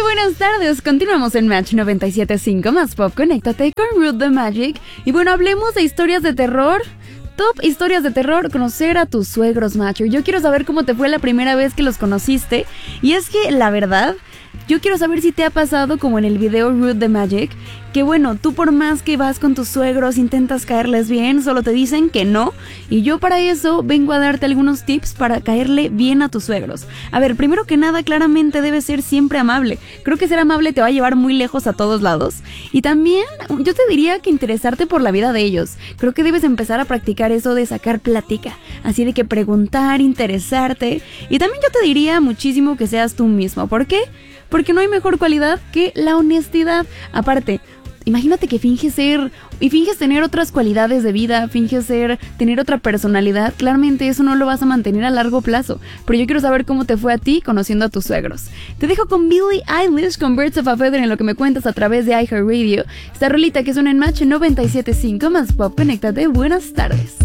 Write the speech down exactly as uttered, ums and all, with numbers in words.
buenas tardes. Continuamos en Match noventa y siete punto cinco más pop. Conéctate con Root the Magic. Y bueno, hablemos de historias de terror. Top historias de terror, conocer a tus suegros, macho. Yo quiero saber cómo te fue la primera vez que los conociste. Y es que, la verdad, yo quiero saber si te ha pasado como en el video Root the Magic, que bueno, tú por más que vas con tus suegros, intentas caerles bien, solo te dicen que no. Y yo para eso vengo a darte algunos tips para caerle bien a tus suegros. A ver, primero que nada, claramente debes ser siempre amable. Creo que ser amable te va a llevar muy lejos a todos lados. Y también yo te diría que interesarte por la vida de ellos. Creo que debes empezar a practicar eso de sacar plática. Así de que preguntar, interesarte. Y también yo te diría muchísimo que seas tú mismo. ¿Por qué? Porque no hay mejor cualidad que la honestidad. Aparte, imagínate que finges ser y finges tener otras cualidades de vida, finges ser, tener otra personalidad. Claramente eso no lo vas a mantener a largo plazo. Pero yo quiero saber cómo te fue a ti conociendo a tus suegros. Te dejo con Billie Eilish, con Birds of a Feather, en lo que me cuentas a través de iHeartRadio. Esta rolita que suena en Match noventa y siete punto cinco más pop. Conéctate, buenas tardes.